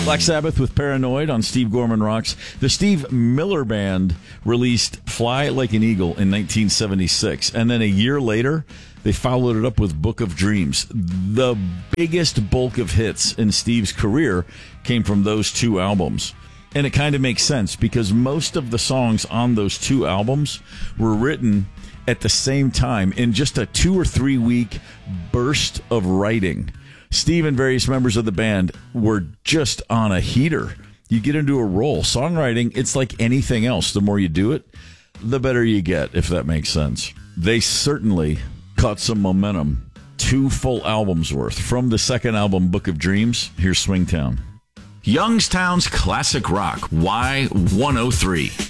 Black Sabbath with Paranoid on Steve Gorman Rocks. The Steve Miller Band released Fly Like an Eagle in 1976, and then a year later, they followed it up with Book of Dreams. The biggest bulk of hits in Steve's career came from those two albums. And it kind of makes sense because most of the songs on those two albums were written at the same time in just a 2 or 3 week burst of writing. Steve and various members of the band were just on a heater. You get into a role. Songwriting, it's like anything else. The more you do it, the better you get, if that makes sense. They certainly caught some momentum. 2 full albums worth. From the second album, Book of Dreams, here's Swingtown. Youngstown's Classic Rock, Y103.